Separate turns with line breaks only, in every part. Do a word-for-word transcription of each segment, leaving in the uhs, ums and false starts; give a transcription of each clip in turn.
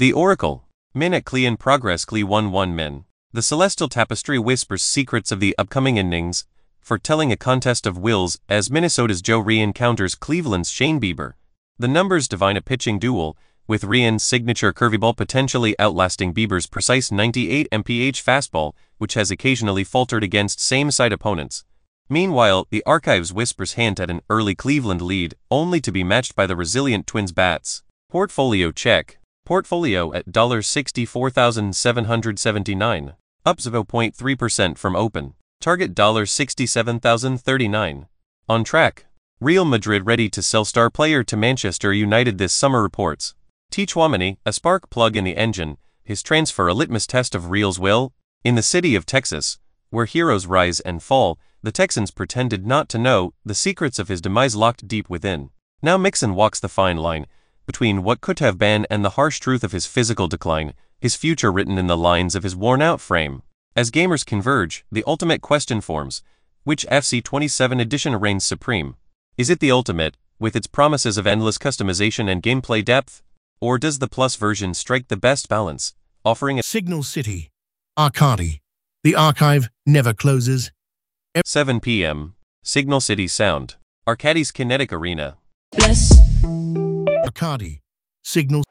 The Oracle. Min at Clee in progress. Clee one one Min. The Celestial Tapestry whispers secrets of the upcoming innings, foretelling a contest of wills as Minnesota's Joe Ryan encounters Cleveland's Shane Bieber. The numbers divine a pitching duel, with Ryan's signature curveball potentially outlasting Bieber's precise ninety-eight mile per hour fastball, which has occasionally faltered against same-side opponents. Meanwhile, the Archives whispers hint at an early Cleveland lead, only to be matched by the resilient Twins bats. Portfolio check. Portfolio at sixty-four thousand seven hundred seventy-nine dollars, up zero point three percent from open. Target sixty-seven thousand thirty-nine. On track. Real Madrid ready to sell star player to Manchester United this summer. Reports. T. Chouamani, a spark plug in the engine, his transfer a litmus test of Real's will. In the city of Texas, where heroes rise and fall, the Texans pretended not to know the secrets of his demise locked deep within. Now Mixon walks the fine line between what could have been and the harsh truth of his physical decline, his future written in the lines of his worn-out frame. As gamers converge, the ultimate question forms: which F C twenty-seven edition reigns supreme? Is it the Ultimate, with its promises of endless customization and gameplay depth? Or does the Plus version strike the best balance, offering a
Signal City. Arcadi. The archive never closes.
seven p m Signal City Sound. Arcadi's Kinetic Arena.
Bless.
Arcadi. Signal.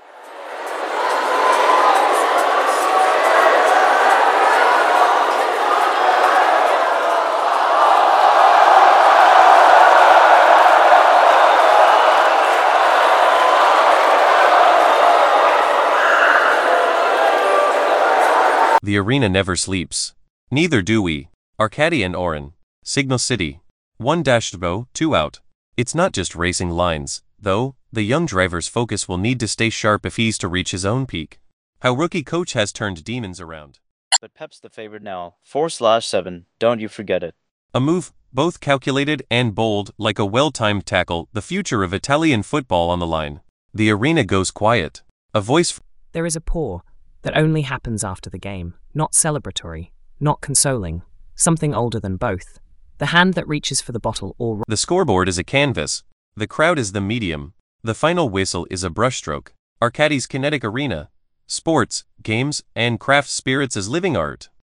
The arena never sleeps. Neither do we. Arcadi and Oren. Signal City. one dash two out. It's not just racing lines, though. The young driver's focus will need to stay sharp if he's to reach his own peak. How rookie coach has turned demons around.
But Pep's the favorite now. four slash seven, don't you forget it.
A move, both calculated and bold, like a well-timed tackle, the future of Italian football on the line. The arena goes quiet. A voice.
There is a pause that only happens after the game, not celebratory, not consoling, something older than both. The hand that reaches for the bottle or...
The scoreboard is a canvas. The crowd is the medium. The final whistle is a brushstroke. Arcadi's Kinetic Arena. Sports, games, and craft spirits as living art.